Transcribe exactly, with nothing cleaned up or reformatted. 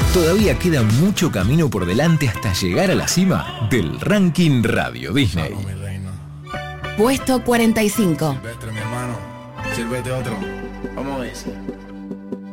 Todavía queda mucho camino por delante hasta llegar a la cima del ranking Radio Disney. Vamos, mi reina. Puesto cuarenta y cinco. Silvestre, mi hermano. Sírvete otro. Vamos a ver.